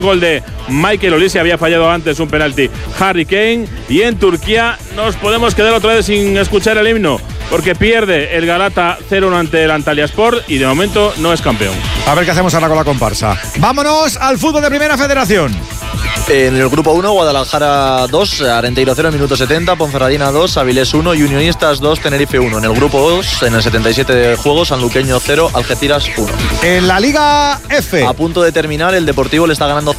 Gol de Michael Olise, había fallado antes un penalti Harry Kane. Y en Turquía nos podemos quedar otra vez sin escuchar el himno, porque pierde el Galata 0-1 ante el Antalyaspor y de momento no es campeón. A ver qué hacemos ahora con la comparsa. Vámonos al fútbol de Primera Federación. En el grupo 1, Guadalajara 2, Arenteiro 0, minuto 70, Ponferradina 2, Avilés 1 y Unionistas 2, Tenerife 1. En el grupo 2, en el 77 de juego, Sanluqueño 0, Algeciras 1. En la Liga F. A punto de terminar, el Deportivo le está ganando